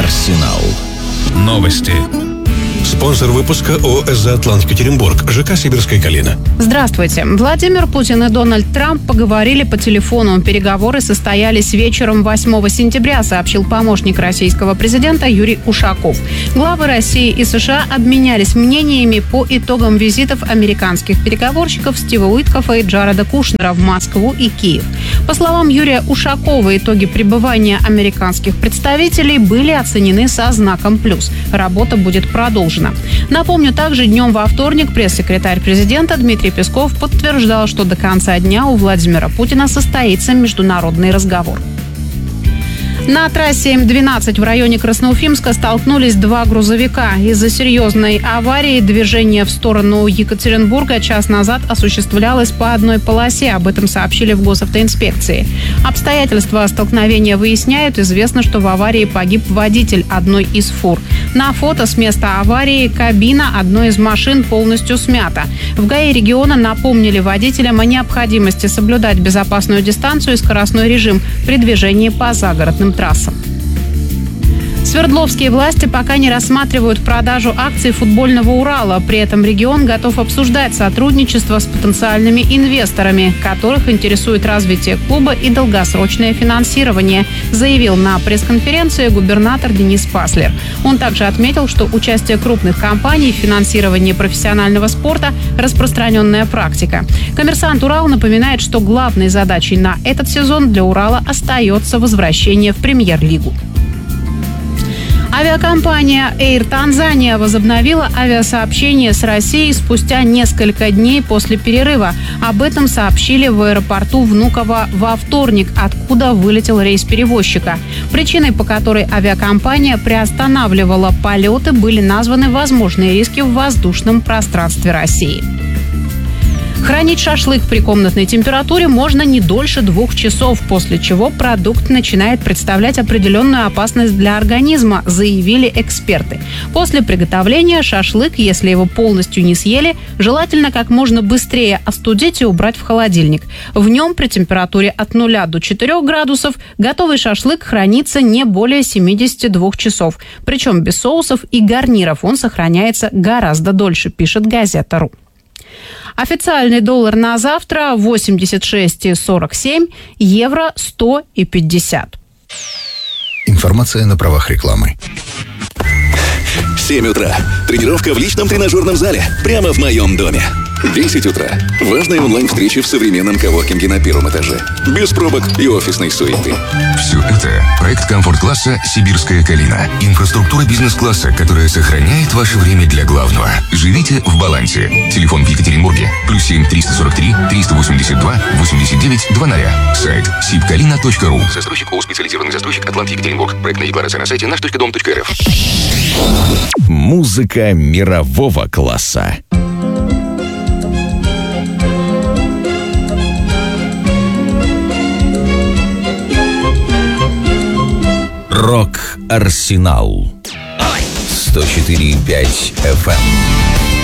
Арсенал. Новости. Спонсор выпуска ООО «СЗ Атлантик-Екатеринбург», ЖК «Сибирская Калина». Здравствуйте. Владимир Путин и Дональд Трамп поговорили по телефону. Переговоры состоялись вечером 8 сентября, сообщил помощник российского президента Юрий Ушаков. Главы России и США обменялись мнениями по итогам визитов американских переговорщиков Стива Уиткофа и Джареда Кушнера в Москву и Киев. По словам Юрия Ушакова, итоги пребывания американских представителей были оценены со знаком «плюс». Работа будет продолжена. Напомню, также днем во вторник пресс-секретарь президента Дмитрий Песков подтверждал, что до конца дня у Владимира Путина состоится международный разговор. На трассе М-12 в районе Красноуфимска столкнулись два грузовика. Из-за серьезной аварии движение в сторону Екатеринбурга час назад осуществлялось по одной полосе. Об этом сообщили в госавтоинспекции. Обстоятельства столкновения выясняют. Известно, что в аварии погиб водитель одной из фур. На фото с места аварии кабина одной из машин полностью смята. В ГАИ региона напомнили водителям о необходимости соблюдать безопасную дистанцию и скоростной режим при движении по загородным трассам. Свердловские власти пока не рассматривают продажу акций футбольного «Урала». При этом регион готов обсуждать сотрудничество с потенциальными инвесторами, которых интересует развитие клуба и долгосрочное финансирование, заявил на пресс-конференции губернатор Денис Паслер. Он также отметил, что участие крупных компаний в финансировании профессионального спорта – распространенная практика. «Коммерсант Урал» напоминает, что главной задачей на этот сезон для «Урала» остается возвращение в премьер-лигу. Авиакомпания Air Tanzania возобновила авиасообщение с Россией спустя несколько дней после перерыва. Об этом сообщили в аэропорту Внуково во вторник, откуда вылетел рейс перевозчика. Причиной, по которой авиакомпания приостанавливала полеты, были названы возможные риски в воздушном пространстве России. Хранить шашлык при комнатной температуре можно не дольше 2 часов, после чего продукт начинает представлять определенную опасность для организма, заявили эксперты. После приготовления шашлык, если его полностью не съели, желательно как можно быстрее остудить и убрать в холодильник. В нем при температуре от 0 до 4 градусов готовый шашлык хранится не более 72 часов. Причем без соусов и гарниров он сохраняется гораздо дольше, пишет газета.ру. Официальный доллар на завтра 86,47, евро 100,50. Информация на правах рекламы. 7 утра. Тренировка в личном тренажерном зале. Прямо в моем доме. 10 утра. Важные онлайн-встречи в современном коворкинге на первом этаже. Без пробок и офисной суеты. Все это проект комфорт-класса «Сибирская Калина». Инфраструктура бизнес-класса, которая сохраняет ваше время для главного. Живите в балансе. Телефон в Екатеринбурге. +7 343 382 89 00. Сайт sibkalina.ru. Застройщик ООО «Специализированный застройщик Атлантик Екатеринбург». Проектная декларация на сайте наш.дом.рф. Музыка мирового класса. Рок Арсенал 104,5 FM.